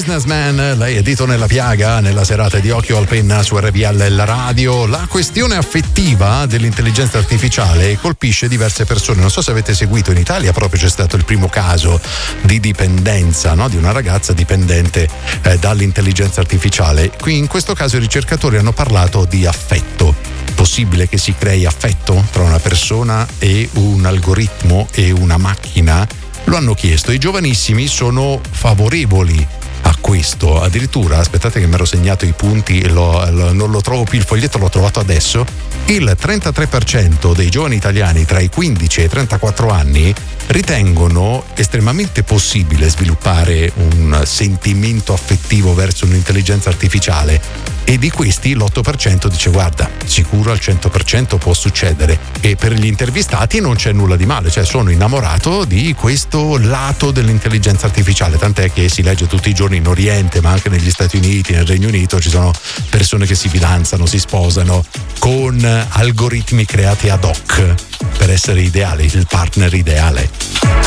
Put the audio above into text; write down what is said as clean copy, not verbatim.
Businessman, lei è dito nella piaga nella serata di Occhio al Penna su RPL la radio. La questione affettiva dell'intelligenza artificiale colpisce diverse persone. Non so se avete seguito, in Italia proprio c'è stato il primo caso di dipendenza, no? Di una ragazza dipendente dall'intelligenza artificiale. Qui in questo caso i ricercatori hanno parlato di affetto. Possibile che si crei affetto tra una persona e un algoritmo e una macchina? Lo hanno chiesto. I giovanissimi sono favorevoli a questo. Addirittura, aspettate che mi ero segnato i punti e non lo trovo più, il foglietto l'ho trovato adesso. Il 33% dei giovani italiani tra i 15 e i 34 anni ritengono estremamente possibile sviluppare un sentimento affettivo verso un'intelligenza artificiale, e di questi l'8% dice guarda, sicuro al 100% può succedere. E per gli intervistati non c'è nulla di male, cioè sono innamorato di questo lato dell'intelligenza artificiale, tant'è che si legge tutti i giorni in Oriente, ma anche negli Stati Uniti, nel Regno Unito, ci sono persone che si fidanzano, si sposano con algoritmi creati ad hoc per essere ideali, il partner ideale.